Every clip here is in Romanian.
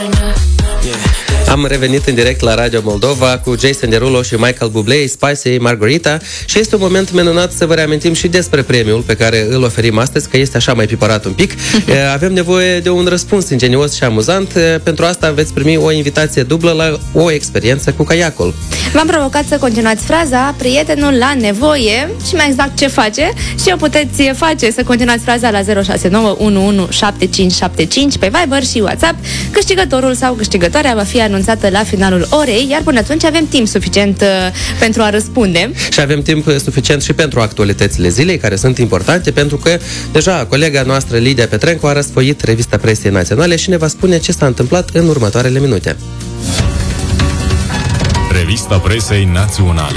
Am revenit în direct la Radio Moldova cu Jason Derulo și Michael Bublé, Spicy Margarita, și este un moment minunat să vă reamintim și despre premiul pe care îl oferim astăzi, că este așa mai piparat un pic. Avem nevoie de un răspuns ingenios și amuzant. Pentru asta veți primi o invitație dublă la o experiență cu caiacul. V-am provocat să continuați fraza prietenul la nevoie și mai exact ce face, și o puteți face să continuați fraza la 069 117575 pe Viber și WhatsApp. Câștigătorul sau câștigătoarea va fi anunțată la finalul orei, iar până atunci avem timp suficient pentru a răspunde. Și avem timp suficient și pentru actualitățile zilei, care sunt importante, pentru că deja colega noastră Lidia Petrencu a răsfoit revista Presei Naționale și ne va spune ce s-a întâmplat în următoarele minute. Revista Presei Naționale.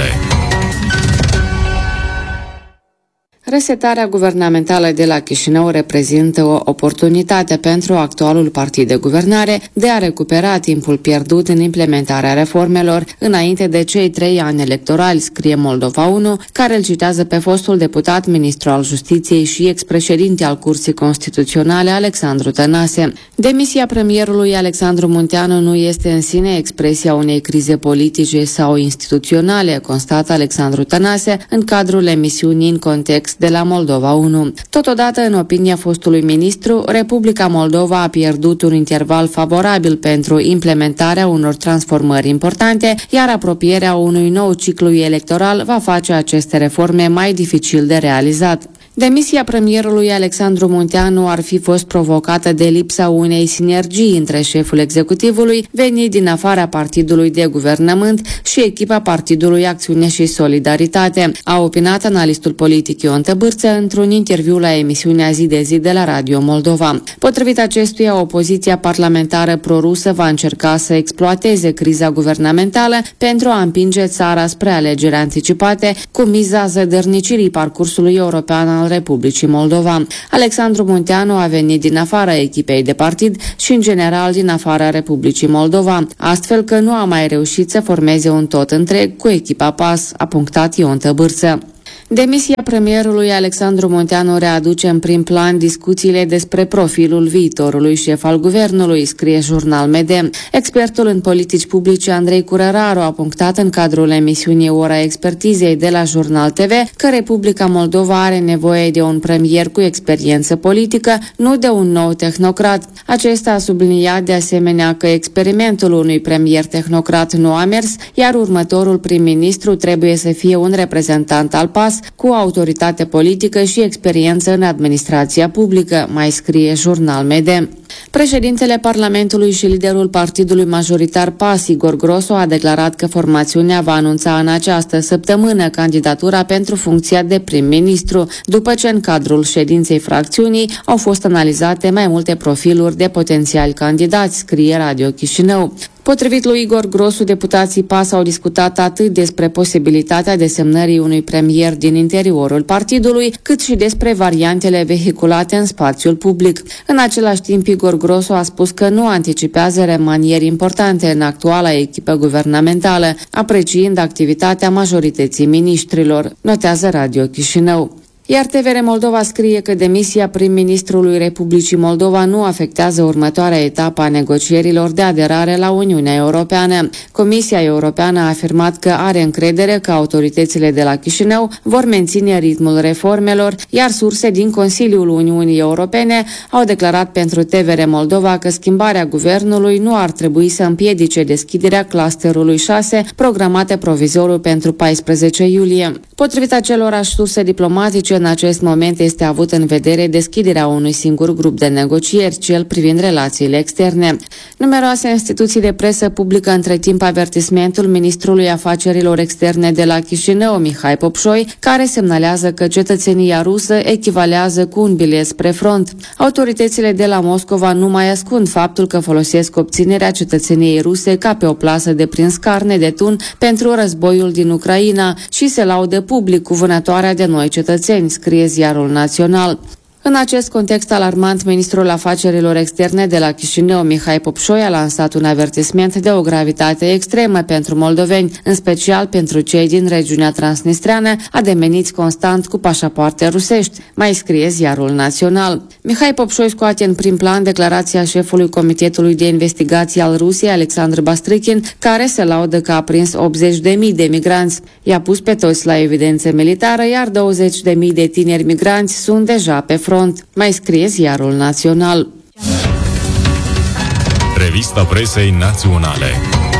Resetarea guvernamentală de la Chișinău reprezintă o oportunitate pentru actualul partid de guvernare de a recupera timpul pierdut în implementarea reformelor înainte de cei 3 ani electorali, scrie Moldova 1, care îl citează pe fostul deputat, ministru al Justiției și ex-președinte al Curții Constituționale, Alexandru Tănase. Demisia premierului Alexandru Munteanu nu este în sine expresia unei crize politice sau instituționale, constată Alexandru Tănase în cadrul emisiunii În Context de la Moldova 1. Totodată, în opinia fostului ministru, Republica Moldova a pierdut un interval favorabil pentru implementarea unor transformări importante, iar apropierea unui nou ciclu electoral va face aceste reforme mai dificil de realizat. Demisia premierului Alexandru Munteanu ar fi fost provocată de lipsa unei sinergii între șeful executivului, venit din afara partidului de guvernământ, și echipa Partidului Acțiune și Solidaritate, a opinat analistul politic Ion Tăbârță într-un interviu la emisiunea Zi de Zi de la Radio Moldova. Potrivit acestuia, opoziția parlamentară prorusă va încerca să exploateze criza guvernamentală pentru a împinge țara spre alegeri anticipate, cu miza zădărnicirii parcursului european al Republicii Moldova. Alexandru Munteanu a venit din afara echipei de partid și, în general, din afara Republicii Moldova, astfel că nu a mai reușit să formeze un tot întreg cu echipa PAS, a punctat Ion Tăbârță. Demisia premierului Alexandru Munteanu readuce în prim plan discuțiile despre profilul viitorului șef al guvernului, scrie Jurnal Mede. Expertul în politici publice Andrei Curăraru a punctat în cadrul emisiunii Ora Expertizei de la Jurnal TV că Republica Moldova are nevoie de un premier cu experiență politică, nu de un nou tehnocrat. Acesta a subliniat de asemenea că experimentul unui premier tehnocrat nu a mers, iar următorul prim-ministru trebuie să fie un reprezentant al PAS cu autoritate politică și experiență în administrația publică, mai scrie Jurnal Mede. Președintele Parlamentului și liderul partidului majoritar PAS, Igor Grosu, a declarat că formațiunea va anunța în această săptămână candidatura pentru funcția de prim-ministru, după ce în cadrul ședinței fracțiunii au fost analizate mai multe profiluri de potențiali candidați, scrie Radio Chișinău. Potrivit lui Igor Grosu, deputații PAS au discutat atât despre posibilitatea desemnării unui premier din interiorul partidului, cât și despre variantele vehiculate în spațiul public. În același timp, Igor Grosu a spus că nu anticipează remanieri importante în actuala echipă guvernamentală, apreciind activitatea majorității miniștrilor, notează Radio Chișinău. Iar TVR Moldova scrie că demisia prim-ministrului Republicii Moldova nu afectează următoarea etapă a negocierilor de aderare la Uniunea Europeană. Comisia Europeană a afirmat că are încredere că autoritățile de la Chișinău vor menține ritmul reformelor, iar surse din Consiliul Uniunii Europene au declarat pentru TVR Moldova că schimbarea guvernului nu ar trebui să împiedice deschiderea clusterului 6, programate provizoriu pentru 14 iulie. Potrivit acelorași surse diplomatice, în acest moment este avut în vedere deschiderea unui singur grup de negocieri, cel privind relațiile externe. Numeroase instituții de presă publică între timp avertismentul ministrului afacerilor externe de la Chișinău, Mihai Popșoi, care semnalează că cetățenia rusă echivalează cu un bilet spre front. Autoritățile de la Moscova nu mai ascund faptul că folosesc obținerea cetățeniei ruse ca pe o plasă de prins carne de tun pentru războiul din Ucraina și se laudă public cu vânătoarea de noi cetățeni, scrie Ziarul Național. În acest context alarmant, ministrul afacerilor externe de la Chișinău, Mihai Popșoi, a lansat un avertisment de o gravitate extremă pentru moldoveni, în special pentru cei din regiunea transnistreană, ademeniți constant cu pașapoarte rusești, mai scrie Ziarul Național. Mihai Popșoi scoate în prim plan declarația șefului Comitetului de Investigații al Rusiei, Alexandru Bastrichin, care se laudă că a prins 80.000 de migranți. I-a pus pe toți la evidență militară, iar 20.000 de tineri migranți sunt deja pe front, mai scrie Ziarul Național. Revista Presei Naționale.